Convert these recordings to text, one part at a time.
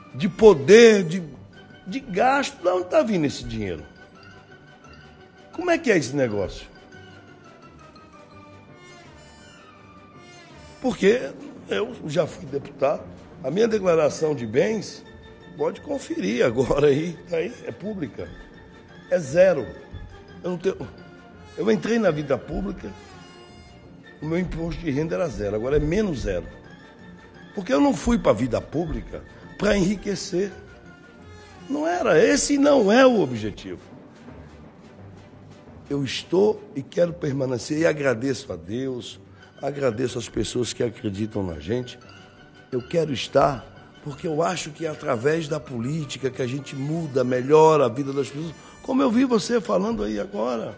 de poder, de gasto. De onde está vindo esse dinheiro? Como é que é esse negócio? Porque eu já fui deputado, a minha declaração de bens, pode conferir agora aí é pública, é zero. Eu entrei na vida pública, o meu imposto de renda era zero, agora é menos zero. Porque eu não fui para a vida pública para enriquecer. Não era, esse não é o objetivo. Eu estou e quero permanecer e agradeço a Deus, agradeço às pessoas que acreditam na gente. Eu quero estar porque eu acho que é através da política que a gente muda, melhora a vida das pessoas. Como eu vi você falando aí agora.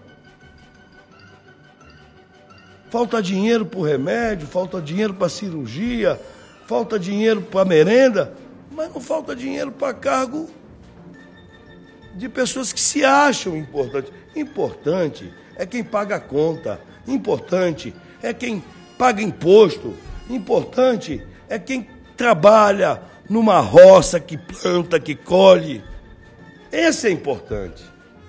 Falta dinheiro para o remédio, falta dinheiro para a cirurgia, falta dinheiro para a merenda, mas não falta dinheiro para cargo de pessoas que se acham importantes. Importante é quem paga a conta, importante é quem paga imposto, importante é quem trabalha numa roça que planta, que colhe. Esse é importante.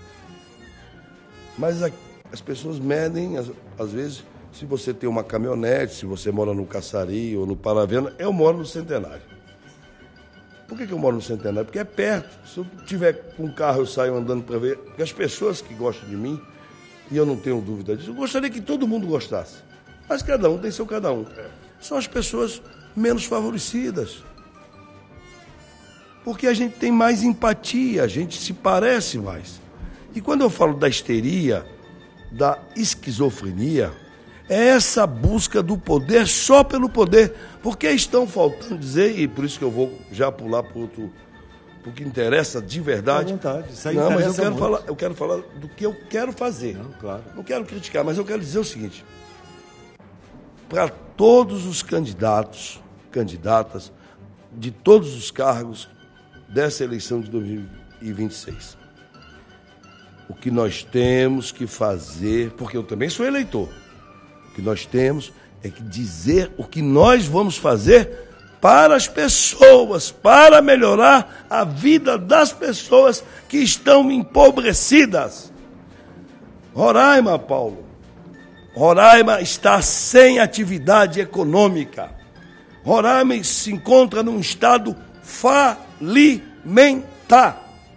Mas as pessoas medem, às vezes, se você tem uma caminhonete, se você mora no Caçari ou no Paravena. Eu moro no Centenário. Por que eu moro no Centenário? Porque é perto. Se eu tiver com um carro, eu saio andando para ver. Porque as pessoas que gostam de mim, e eu não tenho dúvida disso, eu gostaria que todo mundo gostasse. Mas cada um tem seu cada um. São as pessoas menos favorecidas. Porque a gente tem mais empatia, a gente se parece mais. E quando eu falo da histeria, da esquizofrenia, é essa busca do poder só pelo poder. Porque estão faltando dizer, e por isso que eu vou já pular para outro, porque interessa de verdade. À vontade, isso aí. Não, mas eu quero falar do que eu quero fazer. Não, claro. Não quero criticar, mas eu quero dizer o seguinte. Para todos os candidatos, candidatas, de todos os cargos dessa eleição de 2026. O que nós temos que fazer, porque eu também sou eleitor, o que nós temos é que dizer o que nós vamos fazer para as pessoas, para melhorar a vida das pessoas que estão empobrecidas. Roraima, Paulo, Roraima está sem atividade econômica. Roraima se encontra num estado falimentar.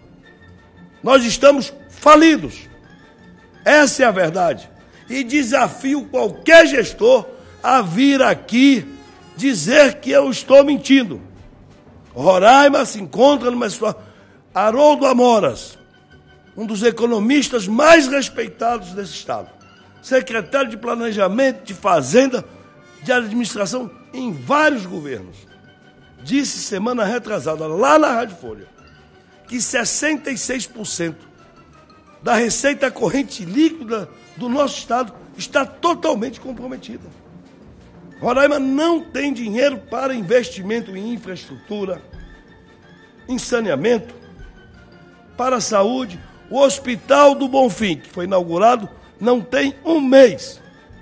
Nós estamos falidos. Essa é a verdade. E desafio qualquer gestor a vir aqui dizer que eu estou mentindo. Roraima se encontra numa situação... Haroldo Amoras, um dos economistas mais respeitados desse estado, secretário de Planejamento, de Fazenda, de Administração em vários governos, disse semana retrasada, lá na Rádio Folha, que 66% da receita corrente líquida do nosso estado está totalmente comprometida. Roraima não tem dinheiro para investimento em infraestrutura, em saneamento, para a saúde. O Hospital do Bonfim, que foi inaugurado, não tem um mês.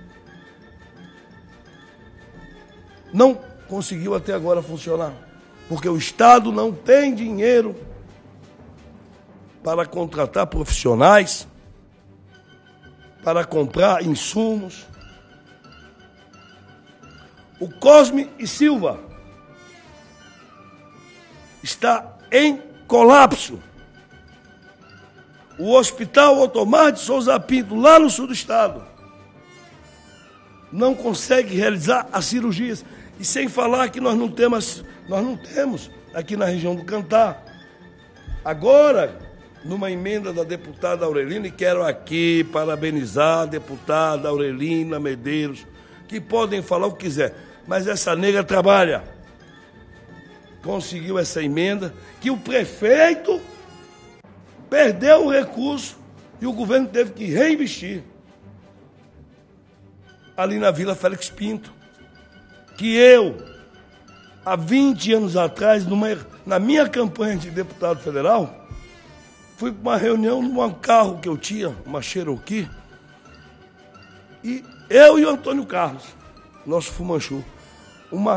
Não conseguiu até agora funcionar, porque o Estado não tem dinheiro para contratar profissionais, para comprar insumos. O Cosme e Silva está em colapso. O Hospital Otomar de Souza Pinto, lá no sul do estado, não consegue realizar as cirurgias. E sem falar que nós não temos aqui na região do Cantá. Agora, numa emenda da deputada Aurelina, e quero aqui parabenizar a deputada Aurelina Medeiros, que podem falar o que quiser, mas essa negra trabalha. Conseguiu essa emenda, que o prefeito perdeu o recurso e o governo teve que reinvestir. Ali na Vila Félix Pinto, que eu, há 20 anos atrás, na minha campanha de deputado federal, fui para uma reunião num carro que eu tinha, uma Cherokee, e eu e o Antônio Carlos, nosso Fumanchu, uma